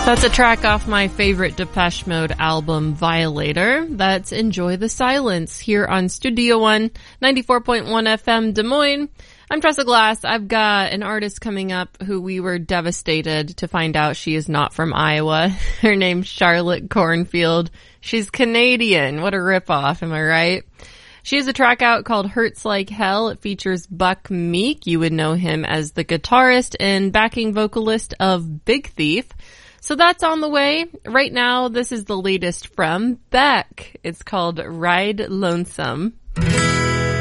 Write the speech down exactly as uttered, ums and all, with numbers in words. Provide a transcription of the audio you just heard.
That's a track off my favorite Depeche Mode album, Violator. That's Enjoy the Silence here on Studio One, ninety-four point one F M Des Moines. I'm Tressa Glass. I've got an artist coming up who we were devastated to find out she is not from Iowa. Her name's Charlotte Cornfield. She's Canadian. What a ripoff, am I right? She has a track out called Hurts Like Hell. It features Buck Meek. You would know him as the guitarist and backing vocalist of Big Thief. So that's on the way. Right now, this is the latest from Beck. It's called Ride Lonesome.